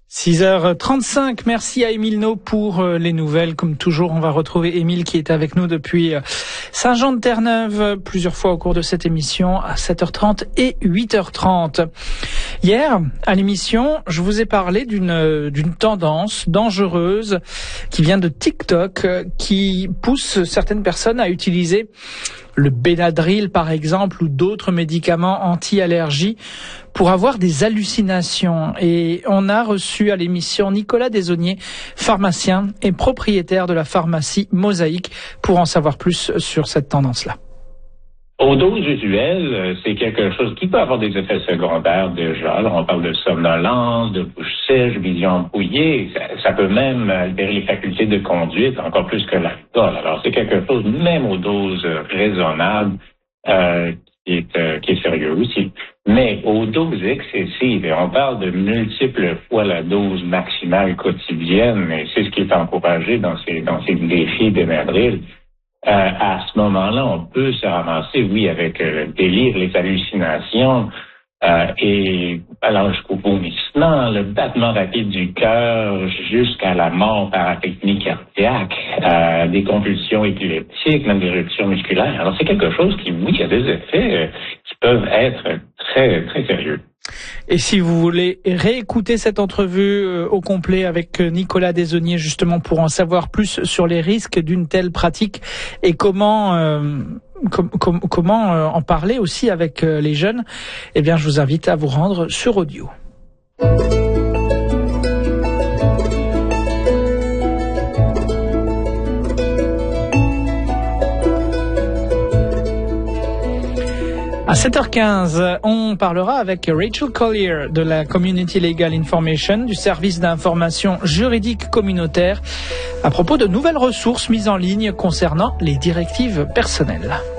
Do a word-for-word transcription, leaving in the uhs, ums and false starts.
six heures trente-cinq, merci à Émile No pour les nouvelles. Comme toujours, on va retrouver Émile qui est avec nous depuis Saint-Jean-de-Terre-Neuve plusieurs fois au cours de cette émission à sept heures trente et huit heures trente. Hier, à l'émission, je vous ai parlé d'une d'une tendance dangereuse qui vient de TikTok, qui pousse certaines personnes à utiliser le Benadryl par exemple ou d'autres médicaments anti-allergie pour avoir des hallucinations. Et on a reçu à l'émission Nicolas Desaulniers, pharmacien et propriétaire de la pharmacie Mosaïque, pour en savoir plus sur cette tendance-là. Aux doses usuelles, c'est quelque chose qui peut avoir des effets secondaires déjà. Alors, on parle de somnolence, de bouche sèche, vision embrouillée. Ça, ça peut même altérer les facultés de conduite, encore plus que l'alcool. Alors, c'est quelque chose, même aux doses raisonnables, euh, qui est, euh, qui est sérieux aussi. Mais aux doses excessives, et on parle de multiples fois la dose maximale quotidienne, et c'est ce qui est encouragé dans ces, dans ces défis Benadryl. Euh, à ce moment-là, on peut se ramasser, oui, avec euh, le délire, les hallucinations, euh, et allant jusqu'au vomissement, le battement rapide du cœur, jusqu'à la mort par arythmie cardiaque, euh, des convulsions épileptiques, même des éruptions musculaires. Alors, c'est quelque chose qui, oui, a des effets euh, qui peuvent être très, très sérieux. Et si vous voulez réécouter cette entrevue euh, au complet avec Nicolas Desaulniers, justement pour en savoir plus sur les risques d'une telle pratique et comment euh, com- com- comment euh, en parler aussi avec euh, les jeunes, eh bien je vous invite à vous rendre sur Audio. À sept heures quinze, on parlera avec Rachel Collier de la Community Legal Information, du service d'information juridique communautaire, à propos de nouvelles ressources mises en ligne concernant les directives personnelles.